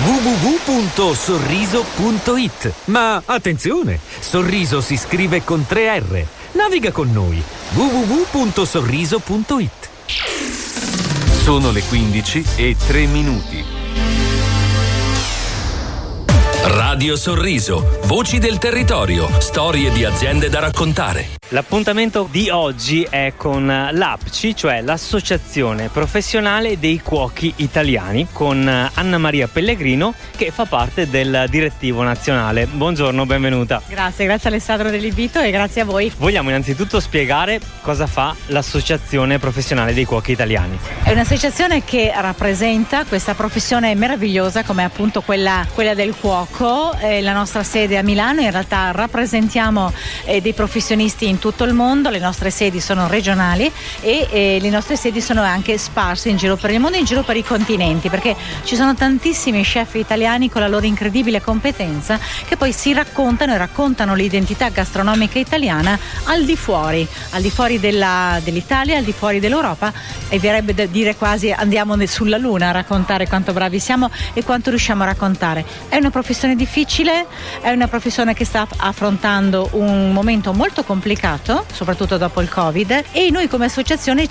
www.sorriso.it. Ma attenzione, Sorriso si scrive con 3 R. Naviga con noi. www.sorriso.it. Sono le 15:03. Radio Sorriso, voci del territorio, storie di aziende da raccontare. L'appuntamento di oggi è con l'APCI, cioè l'Associazione Professionale dei Cuochi Italiani, con Anna Maria Pellegrino, che fa parte del direttivo nazionale. Buongiorno, benvenuta. Grazie Alessandro dell'invito e grazie a voi. Vogliamo innanzitutto spiegare cosa fa l'Associazione Professionale dei Cuochi Italiani? È un'associazione che rappresenta questa professione meravigliosa come appunto quella del cuoco. La nostra sede è a Milano, in realtà rappresentiamo dei professionisti in tutto il mondo, le nostre sedi sono regionali e le nostre sedi sono anche sparse in giro per il mondo, in giro per i continenti, perché ci sono tantissimi chef italiani con la loro incredibile competenza che poi si raccontano e raccontano l'identità gastronomica italiana al di fuori dell'Italia, al di fuori dell'Europa, e verrebbe da dire quasi andiamo sulla luna a raccontare quanto bravi siamo e quanto riusciamo a raccontare. È una professione difficile, è una professione che sta affrontando un momento molto complicato, soprattutto dopo il Covid, e noi come associazione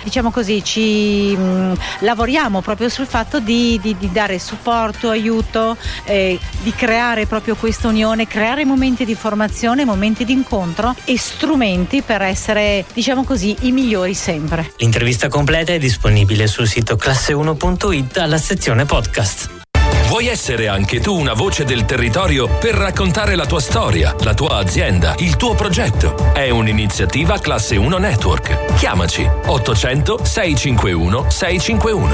lavoriamo proprio sul fatto di dare supporto, aiuto, di creare proprio questa unione, creare momenti di formazione, momenti di incontro e strumenti per essere, i migliori sempre. L'intervista completa è disponibile sul sito classe1.it alla sezione podcast. Vuoi essere anche tu una voce del territorio per raccontare la tua storia, la tua azienda, il tuo progetto? È un'iniziativa Classe 1 Network. Chiamaci 800 651 651.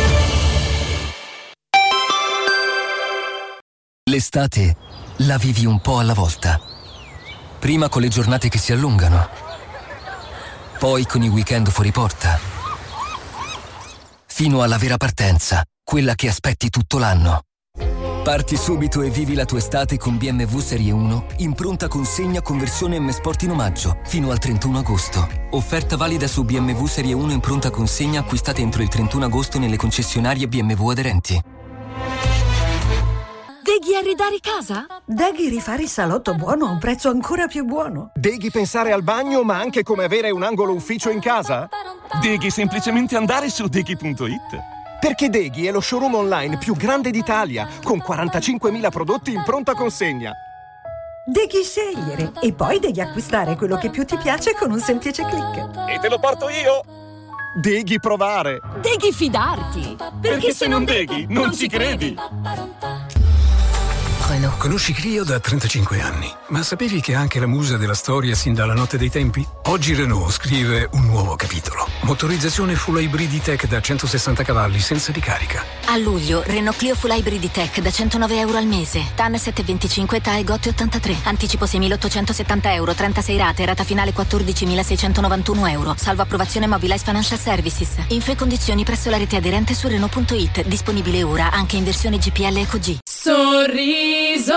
L'estate la vivi un po' alla volta. Prima con le giornate che si allungano, poi con i weekend fuori porta, fino alla vera partenza, quella che aspetti tutto l'anno. Parti subito e vivi la tua estate con BMW Serie 1 in pronta consegna con versione M Sport in omaggio fino al 31 agosto. Offerta valida su BMW Serie 1 in pronta consegna acquistate entro il 31 agosto nelle concessionarie BMW aderenti. Deghi arredare casa? Deghi rifare il salotto buono a un prezzo ancora più buono. Deghi pensare al bagno ma anche come avere un angolo ufficio in casa? Deghi semplicemente andare su deghi.it. Perché Deghi è lo showroom online più grande d'Italia, con 45.000 prodotti in pronta consegna. Deghi scegliere e poi devi acquistare quello che più ti piace con un semplice click. E te lo porto io! Deghi provare! Deghi fidarti! Perché se non Deghi, non ci credi! Conosci Clio da 35 anni, ma sapevi che è anche la musa della storia sin dalla notte dei tempi? Oggi Renault scrive un nuovo capitolo. Motorizzazione full hybrid tech da 160 cavalli senza ricarica. A luglio, Renault Clio full hybrid tech da €109 al mese. TAN 725, TAE GOT 83. Anticipo 6.870 euro, 36 rate, rata finale 14.691 euro. Salvo approvazione Mobilize Financial Services. Info e condizioni presso la rete aderente su Renault.it. Disponibile ora anche in versione GPL EcoG. Sorriso.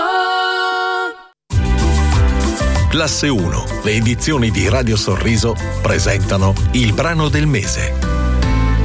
Classe 1, le edizioni di Radio Sorriso presentano il brano del mese.